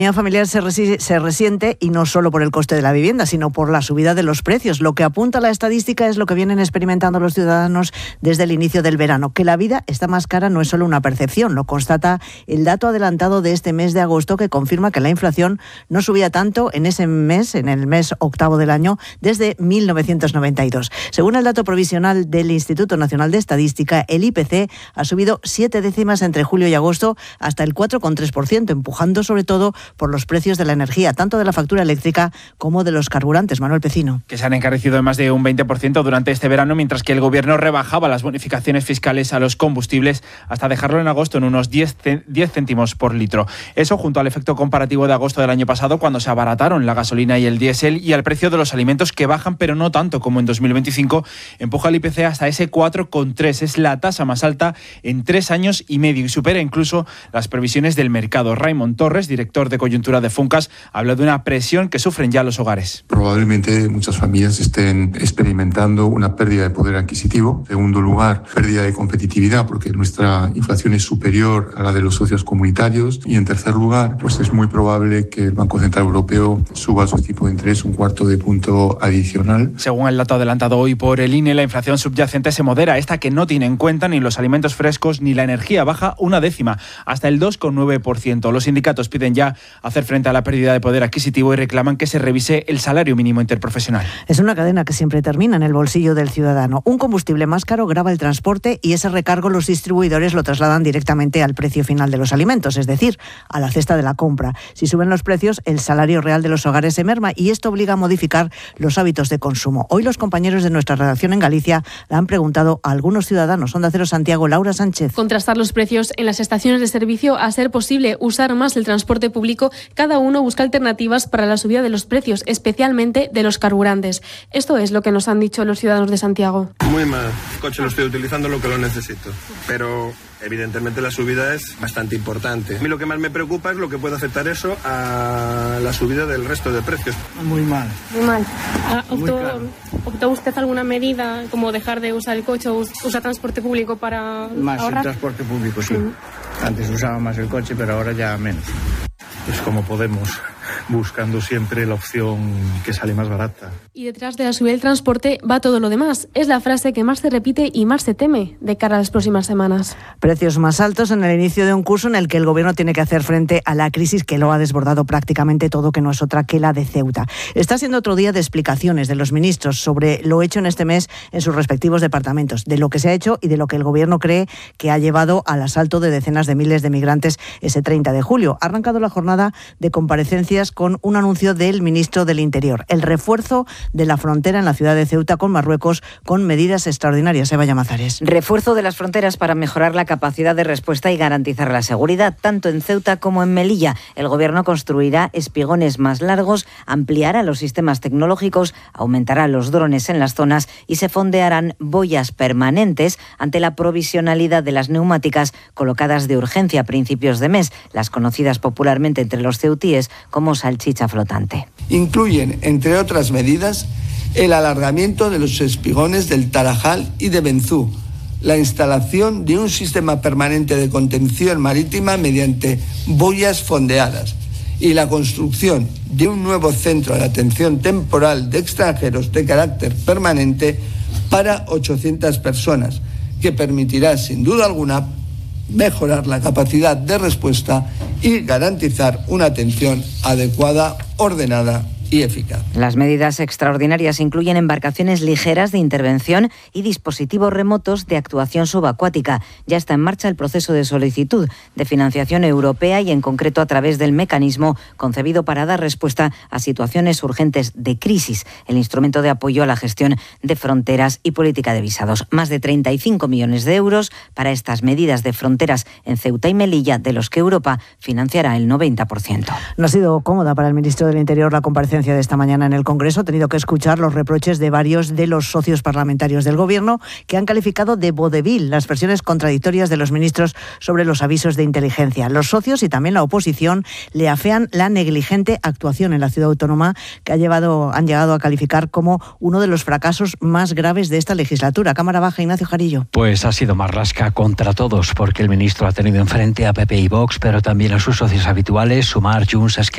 La familiar se resiente, y no solo por el coste de la vivienda, sino por la subida de los precios. Lo que apunta la estadística es lo que vienen experimentando los ciudadanos desde el inicio del verano. Que la vida está más cara no es solo una percepción, lo constata el dato adelantado de este mes de agosto, que confirma que la inflación no subía tanto en ese mes, en el mes octavo del año, desde 1992. Según el dato provisional del Instituto Nacional de Estadística, el IPC ha subido 7 décimas entre julio y agosto hasta el 4,3%, empujando sobre todo por los precios de la energía, tanto de la factura eléctrica como de los carburantes. Manuel Pecino. Que se han encarecido en más de un 20% durante este verano, mientras que el Gobierno rebajaba las bonificaciones fiscales a los combustibles hasta dejarlo en agosto en unos 10 céntimos por litro. Eso junto al efecto comparativo de agosto del año pasado, cuando se abarataron la gasolina y el diésel, y al precio de los alimentos, que bajan pero no tanto como en 2025, empuja el IPC hasta ese 4,3. Es la tasa más alta en 3 años y medio y supera incluso las previsiones del mercado. Raimon Torres, director de coyuntura de Funcas, habla de una presión que sufren ya los hogares. Probablemente muchas familias estén experimentando una pérdida de poder adquisitivo. En segundo lugar, pérdida de competitividad, porque nuestra inflación es superior a la de los socios comunitarios. Y en tercer lugar, pues es muy probable que el Banco Central Europeo suba su tipo de interés un 1/4 punto adicional. Según el dato adelantado hoy por el INE, la inflación subyacente se modera. Esta, que no tiene en cuenta ni los alimentos frescos ni la energía, baja 1 décima, hasta el 2,9%. Los sindicatos piden ya hacer frente a la pérdida de poder adquisitivo y reclaman que se revise el salario mínimo interprofesional. Es una cadena que siempre termina en el bolsillo del ciudadano. Un combustible más caro grava el transporte, y ese recargo los distribuidores lo trasladan directamente al precio final de los alimentos, es decir, a la cesta de la compra. Si suben los precios, el salario real de los hogares se merma, y esto obliga a modificar los hábitos de consumo. Hoy los compañeros de nuestra redacción en Galicia le han preguntado a algunos ciudadanos. Onda Cero Santiago, Laura Sánchez. Contrastar los precios en las estaciones de servicio, a ser posible usar más el transporte público. Cada uno busca alternativas para la subida de los precios, especialmente de los carburantes. Esto es lo que nos han dicho los ciudadanos de Santiago. Muy mal. El coche lo estoy utilizando lo que lo necesito, pero evidentemente la subida es bastante importante. A mí lo que más me preocupa es lo que puede afectar eso a la subida del resto de precios. Muy mal. Muy mal. ¿Optó usted alguna medida, como dejar de usar el coche o usar transporte público para más ahorrar? El transporte público, sí. Antes usaba más el coche, pero ahora ya menos. Es como podemos, buscando siempre la opción que sale más barata. Y detrás de la subida del transporte va todo lo demás. Es la frase que más se repite y más se teme de cara a las próximas semanas. Precios más altos en el inicio de un curso en el que el Gobierno tiene que hacer frente a la crisis que lo ha desbordado prácticamente todo, que no es otra que la de Ceuta. Está siendo otro día de explicaciones de los ministros sobre lo hecho en este mes en sus respectivos departamentos, de lo que se ha hecho y de lo que el Gobierno cree que ha llevado al asalto de decenas de miles de migrantes ese 30 de julio. Ha arrancado la jornada de comparecencias con un anuncio del ministro del Interior: el refuerzo de la frontera en la ciudad de Ceuta con Marruecos, con medidas extraordinarias. Eva Llamazares. Refuerzo de las fronteras para mejorar la capacidad de respuesta y garantizar la seguridad, tanto en Ceuta como en Melilla. El Gobierno construirá espigones más largos, ampliará los sistemas tecnológicos, aumentará los drones en las zonas y se fondearán boyas permanentes ante la provisionalidad de las neumáticas colocadas de urgencia a principios de mes, las conocidas popularmente entre los ceutíes como salchicha flotante. Incluyen, entre otras medidas, el alargamiento de los espigones del Tarajal y de Benzú, la instalación de un sistema permanente de contención marítima mediante boyas fondeadas y la construcción de un nuevo centro de atención temporal de extranjeros de carácter permanente para 800 personas, que permitirá, sin duda alguna, mejorar la capacidad de respuesta y garantizar una atención adecuada, ordenada y eficaz. Las medidas extraordinarias incluyen embarcaciones ligeras de intervención y dispositivos remotos de actuación subacuática. Ya está en marcha el proceso de solicitud de financiación europea y en concreto a través del mecanismo concebido para dar respuesta a situaciones urgentes de crisis, el instrumento de apoyo a la gestión de fronteras y política de visados. Más de 35 millones de euros para estas medidas de fronteras en Ceuta y Melilla, de los que Europa financiará el 90%. No ha sido cómoda para el ministro del Interior la comparecencia de esta mañana en el Congreso. Ha tenido que escuchar los reproches de varios de los socios parlamentarios del Gobierno, que han calificado de vodevil las versiones contradictorias de los ministros sobre los avisos de inteligencia. Los socios y también la oposición le afean la negligente actuación en la ciudad autónoma, que han llegado a calificar como uno de los fracasos más graves de esta legislatura. Cámara Baja, Ignacio Jarillo. Pues ha sido marlasca contra todos, porque el ministro ha tenido enfrente a PP y Vox, pero también a sus socios habituales, Sumar, Junts, Esquerra